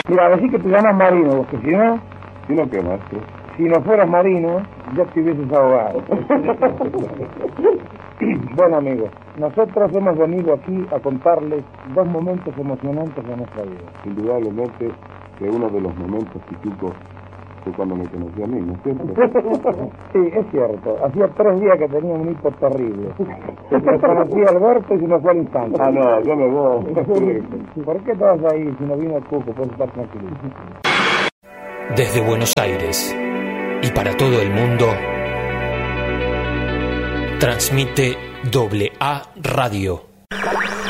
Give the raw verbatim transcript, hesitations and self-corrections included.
Mira, decir que te llamas Marino, porque si no... ¿Si no qué, maestro? Si no fueras Marino, ya te hubieses ahogado. Bueno, amigos, nosotros hemos venido aquí a contarles dos momentos emocionantes de nuestra vida. Indudablemente que uno de los momentos típicos fue cuando me conocí a mí, ¿no es cierto? Sí, es cierto. Hacía tres días que tenía un hipo terrible. Me conocí a Alberto y se me fue al instante. Ah, no, yo me voy. ¿Por qué estabas ahí si no vino el Cuco? Puedes estar tranquilo. Desde Buenos Aires y para todo el mundo, transmite Doble A Radio.